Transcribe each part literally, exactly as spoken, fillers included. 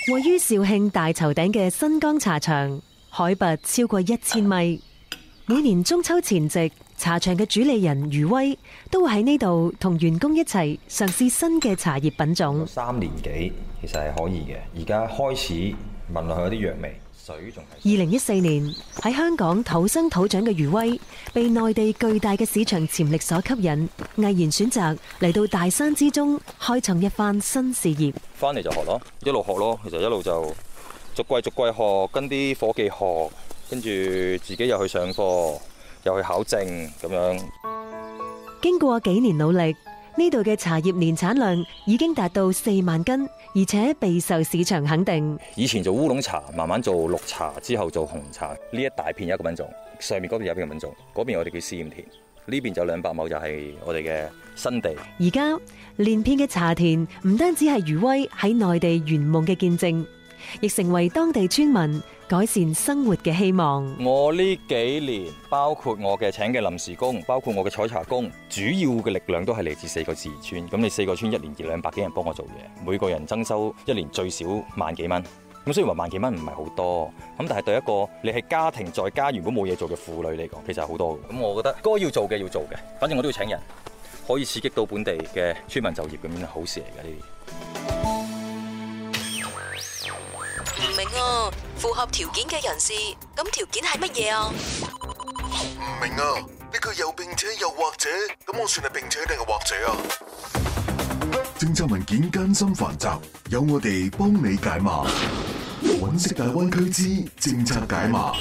位於肇慶大頭頂嘅新江茶場，海拔超過一千米。每年中秋前夕，茶場嘅主理人余威都會喺呢度同員工一齊嘗試新嘅茶葉品種。 三年幾其實係可以嘅，而家開始聞落去有啲藥味。水仲係。 二零一四年喺香港土生土長嘅余威，被內地巨大嘅市場潛力所吸引，毅然選擇嚟到大山之中開創一番新事業。 翻嚟就學咯，一路學咯，其實一路就逐季逐季學，跟啲伙計學，跟住自己又去上課，又去考證咁樣。 經過幾年努力，呢度嘅茶葉年產量已經達到四萬斤，而且備受市場肯定。 以前做烏龍茶，慢慢做綠茶，之後做紅茶。呢一大片有一個品種，上面嗰邊有一個品種，嗰邊我哋叫試驗田，呢邊就兩百畝就係我哋嘅新地。 而家連片嘅茶田唔單止係余威喺內地圓夢嘅見證，亦成為當地村民改善生活嘅希望。 我呢幾年，包括我嘅請嘅臨時工，包括我嘅採茶工，主要嘅力量都係嚟自四個自然村。咁你四個村一年二兩百幾人幫我做嘢，每個人增收一年最少萬幾蚊。咁雖然話萬幾蚊唔係好多，咁但係對一個你係家庭在家原本冇嘢做嘅婦女嚟講，其實係好多。咁我覺得該要做嘅要做嘅，反正我都要請人，可以刺激到本地嘅村民就業，咁樣係好事嚟嘅呢啲。 唔明啊，符合條件嘅人士，咁條件係乜嘢啊？ 唔明啊，呢個又並且又或者，咁我算係並且定係或者啊？政策文件艱辛繁雜，有我哋幫你解碼。揾食大灣區之政策解碼。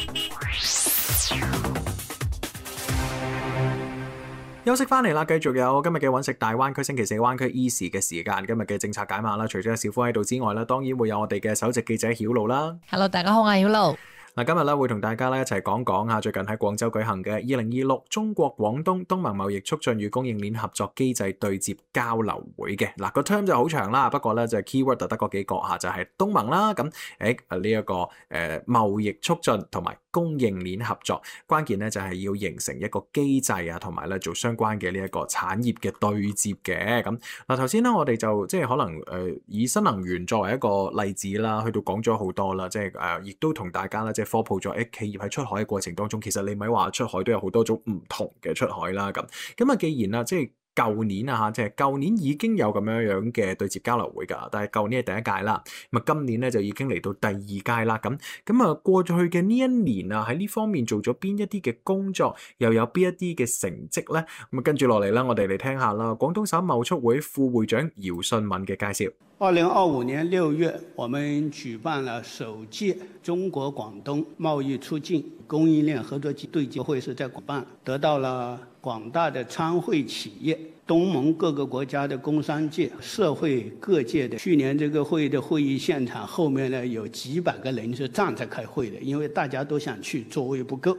休息翻嚟啦，繼續有今日嘅揾食大灣區星期四灣區 Easy 嘅時間，今日嘅政策解碼啦。除咗小夫喺度之外啦，當然會有我哋嘅首席記者曉露啦。 Hello， 大家好，我係曉露。 嗱，今日咧會同大家咧一齊講講下最近喺廣州舉行嘅二零二六中國廣東東盟貿易促進與供應鏈合作機制對接交流會嘅。嗱，個 term 就好長啦，不過咧就係 keyword 就得嗰幾個吓，就係東盟啦。咁誒呢一個誒貿易促進同埋供應鏈合作，關鍵咧就係要形成一個機制啊，同埋咧做相關嘅呢一個產業嘅對接嘅。咁嗱，頭先咧我哋就即係可能誒以新能源作為一個例子啦，去到講咗好多啦，即係誒亦都同大家咧即係科普咗誒企業喺出海嘅過程當中，其實你咪話出海都有好多種唔同嘅出海啦。咁咁啊，既然啦，即係舊年啊嚇，即係舊年已經有咁樣樣嘅對接交流會㗎，但係舊年係第一屆啦，咁啊今年咧就已經嚟到第二屆啦。咁咁啊過咗去嘅呢一年啊，喺呢方面做咗邊一啲嘅工作，又有邊一啲嘅成績咧？咁啊跟住落嚟啦，我哋嚟聽下啦，廣東省貿促會副會長姚信敏嘅介紹。 二零二五年六月，我們舉辦了首屆中國廣東貿易促進供應鏈合作對接會，是在廣辦，得到了廣大的參會企業、東盟各個國家的工商界、社會各界的。去年這個會的會議現場後面呢，有幾百個人是站着開會的，因為大家都想去，座位不夠。